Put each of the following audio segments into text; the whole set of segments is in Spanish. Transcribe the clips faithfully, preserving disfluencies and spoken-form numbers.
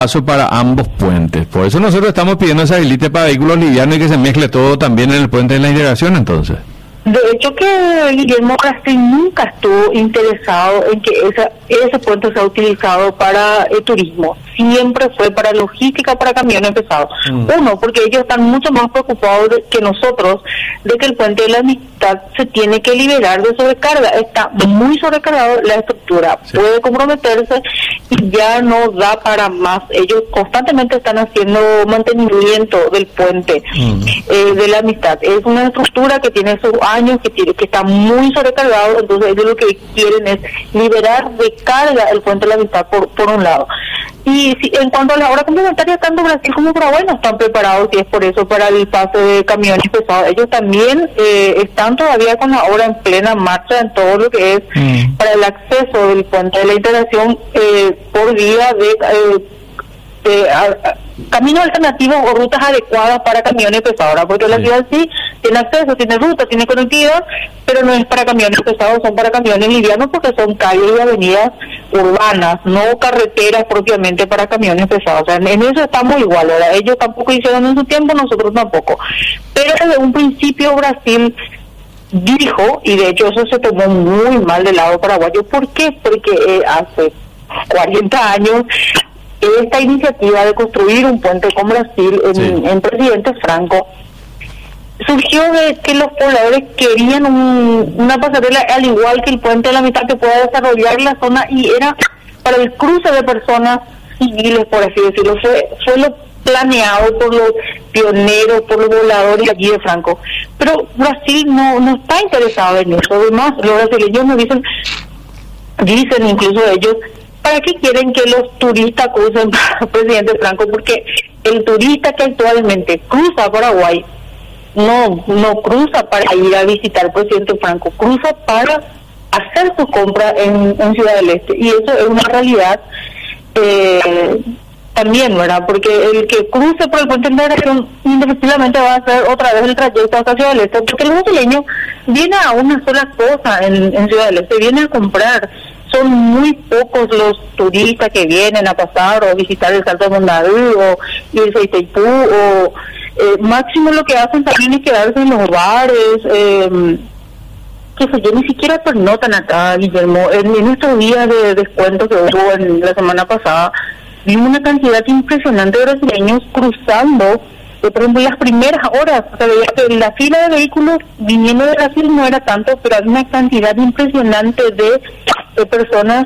paso para ambos puentes. Por eso nosotros estamos pidiendo esa habilite para vehículos livianos y que se mezcle todo también en el puente de la integración, entonces. De hecho que Guillermo Castillo nunca estuvo interesado en que esa, ese puente sea utilizado para el turismo, siempre fue para logística, para camiones pesados. Mm. Uno, porque ellos están mucho más preocupados de, que nosotros de que el puente de la amistad se tiene que liberar de sobrecarga, está muy sobrecargado la estructura, sí. Puede comprometerse y ya no da para más. Ellos constantemente están haciendo mantenimiento del puente mm. eh, de la amistad. Es una estructura que tiene sus años, que tiene que está muy sobrecargado, entonces ellos lo que quieren es liberar de carga el puente de la amistad por, por un lado. Y si, en cuanto a la hora complementaria, tanto Brasil como Paraguay no están preparados, y es por eso para el paso de camiones pesados. Ellos también eh, están todavía con la obra en plena marcha en todo lo que es mm. para el acceso del puente de la integración eh, por vía de, eh, de a, a, caminos alternativos o rutas adecuadas para camiones pesados, ¿verdad? Porque sí. La ciudad sí tiene acceso, tiene ruta, tiene conectividad, pero no es para camiones pesados, son para camiones livianos porque son calles y avenidas urbanas, no carreteras propiamente para camiones pesados. O sea, en eso estamos igual, ¿verdad? Ellos tampoco hicieron en su tiempo, nosotros tampoco. Pero desde un principio Brasil dijo, y de hecho eso se tomó muy mal del lado paraguayo. ¿Por qué? Porque eh, hace cuarenta años esta iniciativa de construir un puente con Brasil en, sí. en Presidente Franco surgió de que los pobladores querían un, una pasarela al igual que el puente de la mitad que pueda desarrollar la zona, y era para el cruce de personas civiles, por así decirlo. Fue, fue lo planeado por los pioneros, por los voladores aquí de Franco. Pero Brasil no, no está interesado en eso. Además, los brasileños nos dicen, dicen incluso ellos, ¿para qué quieren que los turistas crucen para Presidente Franco? Porque el turista que actualmente cruza a Paraguay no no cruza para ir a visitar al Presidente Franco, cruza para hacer su compra en, en Ciudad del Este, y eso es una realidad eh, también, ¿verdad? Porque el que cruce por el puente de integración indefectiblemente va a hacer otra vez el trayecto hasta Ciudad del Este, porque el brasileño viene a una sola cosa en, en Ciudad del Este, viene a comprar. Son muy pocos los turistas que vienen a pasar o visitar el Salto de Mondadú o irse a Itaipú, o eh, máximo lo que hacen también es quedarse en los bares, eh, que sé yo, ni siquiera pernotan acá, Guillermo. En, en estos días de descuento que hubo en la semana pasada, vimos una cantidad impresionante de brasileños cruzando. Eh, por ejemplo, en las primeras horas, o sea, veía que la fila de vehículos viniendo de Brasil no era tanto, pero había una cantidad impresionante de, de personas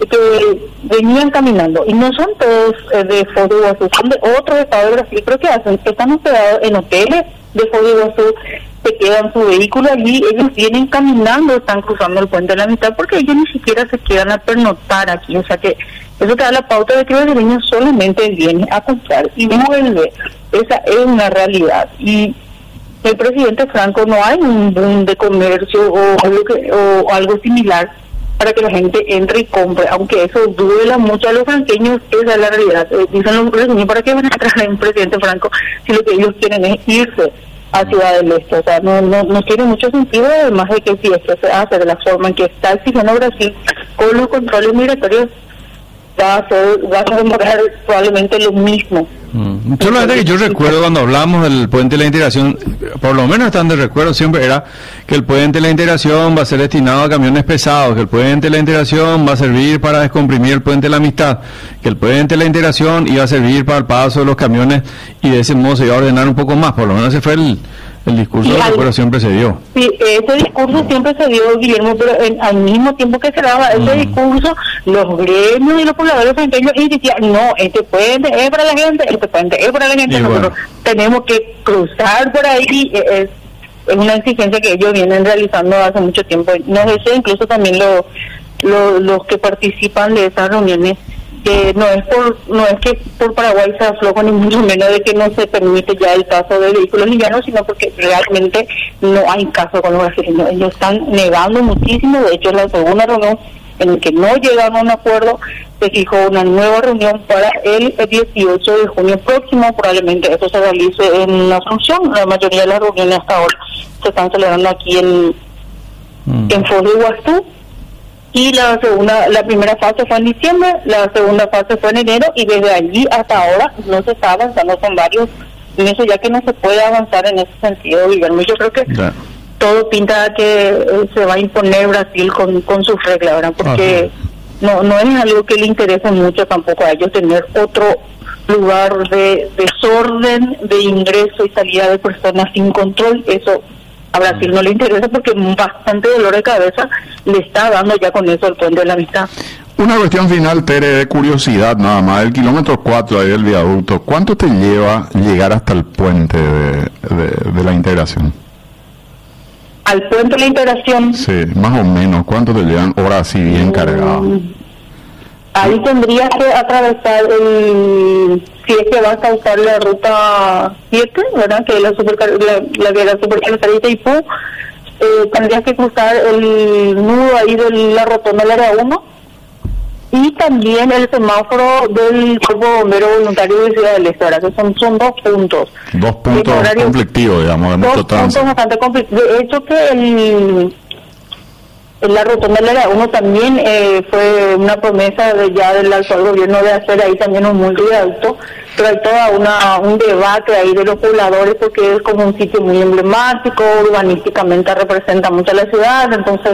que venían caminando, y no son todos eh, de Foz do Iguazú, son de otros estados de Brasil. Creo que hacen, están hospedados en hoteles de Foz do Iguazú, se quedan su vehículo allí, ellos vienen caminando, están cruzando el puente de la mitad, porque ellos ni siquiera se quedan a pernoctar aquí. O sea que eso te da la pauta de que el brasileño solamente viene a comprar y vuelve. Esa es una realidad. Y el Presidente Franco, no hay un boom de comercio o algo, que, o algo similar para que la gente entre y compre, aunque eso duela mucho a los franqueños. Esa es la realidad. Eh, dicen los brasileños, ¿para qué van a entrar en Presidente Franco si lo que ellos quieren es irse a Ciudad del Este? O sea, no, no, no tiene mucho sentido, además de que si esto se hace de la forma en que está exigiendo Brasil con los controles migratorios, va a ser, va a demorar probablemente lo mismo. Mm. Solamente que yo recuerdo cuando hablamos del puente de la integración, por lo menos están de recuerdo siempre era que el puente de la integración va a ser destinado a camiones pesados, que el puente de la integración va a servir para descomprimir el puente de la amistad, que el puente de la integración iba a servir para el paso de los camiones, y de ese modo se iba a ordenar un poco más. Por lo menos ese fue el El discurso de recuerdo siempre se dio. Sí, ese discurso siempre se dio, Guillermo, pero en, al mismo tiempo que se daba ese mm. discurso, los gremios y los pobladores franqueños decían, no, este puente es para la gente, este puente es para la gente, y nosotros bueno. tenemos que cruzar por ahí. Es, es una exigencia que ellos vienen realizando hace mucho tiempo. Nos decía incluso también lo, lo, los que participan de esas reuniones, que no es por no es que por Paraguay se afloja, ni mucho menos de que no se permite ya el paso de vehículos livianos, sino porque realmente no hay caso con los brasileños. Ellos están negando muchísimo. De hecho, en la segunda reunión en la que no llegaron a un acuerdo, se fijó una nueva reunión para el dieciocho de junio próximo. Probablemente eso se realice en la Asunción. La mayoría de las reuniones hasta ahora se están celebrando aquí en, mm. en Foz do Iguazú. y la segunda, la primera fase fue en diciembre, la segunda fase fue en enero, y desde allí hasta ahora no se está avanzando, son varios meses ya que no se puede avanzar en ese sentido, Guillermo. Yo creo que yeah. todo pinta a que eh, se va a imponer Brasil con, con sus reglas, ¿verdad? Porque no no es algo que le interese mucho tampoco a ellos tener otro lugar de desorden, de ingreso y salida de personas sin control. Eso a Brasil no le interesa porque bastante dolor de cabeza le está dando ya con eso el puente de la amistad. Una cuestión final, Tere, de curiosidad nada más. El kilómetro cuatro ahí del viaducto, ¿cuánto te lleva llegar hasta el puente de, de, de la integración? ¿Al puente de la integración? Sí, más o menos. ¿Cuánto te llevan horas así bien mm, cargadas? Ahí tendrías que atravesar el... Si es que vas a usar la ruta siete, ¿verdad? Que es la super, la, la que era supercarretera de Itaipú, eh, tendrías que cruzar el nudo ahí de la rotonda del área uno, y también el semáforo del Cuerpo Bombero Voluntario de Ciudad del Este, ¿verdad? Que son, son dos puntos. Dos puntos conflictivos, digamos, de mucho tránsito. Dos puntos bastante conflictivos. De hecho, que el... En la rotonda de la uno también eh, fue una promesa de ya del actual gobierno de hacer ahí también un multiviaducto, pero hay toda una un debate ahí de los pobladores porque es como un sitio muy emblemático, urbanísticamente representa mucho a la ciudad, entonces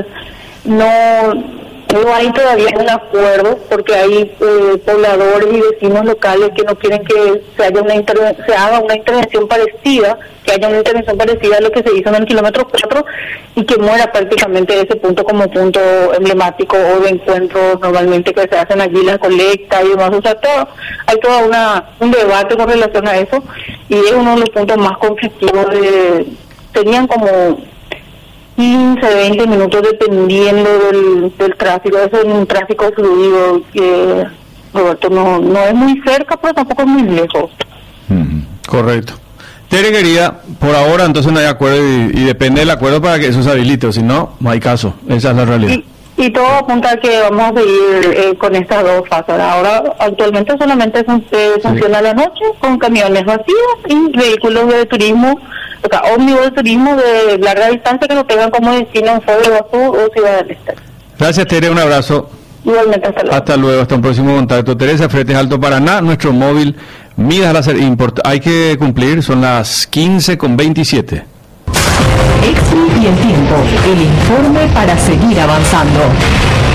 no no hay todavía un acuerdo porque hay eh, pobladores y vecinos locales que no quieren que se haya una interven- se haga una intervención parecida, que haya una intervención parecida a lo que se hizo en el kilómetro cuatro y que muera prácticamente ese punto como punto emblemático o de encuentro normalmente que se hacen allí la colecta y demás. O sea, todo, hay todo una, un debate con relación a eso y es uno de los puntos más conflictivos. De, tenían como quince, veinte minutos dependiendo del, del tráfico. Eso es un tráfico fluido que, Roberto, no, no es muy cerca, pero tampoco es muy lejos. Mm, correcto. Tere, querida, por ahora entonces no hay acuerdo y, y depende del acuerdo para que eso se habilite, o si no, no hay caso. Esa es la realidad. Y, y todo apunta a que vamos a seguir eh, con estas dos fases. Ahora, actualmente solamente fun- eh, funciona sí. la noche con camiones vacíos y vehículos de turismo, o sea, ómnibus de turismo de larga distancia que lo tengan como destino en Fuego Azul o Ciudad del Este. Gracias, Tere, un abrazo. Igualmente, hasta luego. Hasta luego, hasta un próximo contacto. Teresa, Fretes Alto Paraná, nuestro móvil, Midas Láser Import. Hay que cumplir, son las quince con veintisiete. Exi y el tiempo, el informe para seguir avanzando.